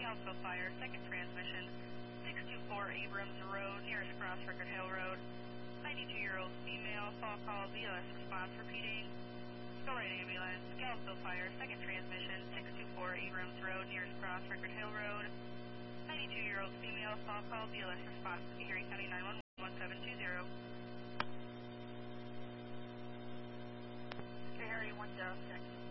Galveston Fire, second transmission, 624 Abrams Road, nearest Cross Record Hill Road. 92-year-old female, fall call, BLS response repeating. Go right ambulance, Galveston Fire, second transmission, 624 Abrams Road, nearest Cross Record Hill Road. 92-year-old female, fall call, BLS response to Erie County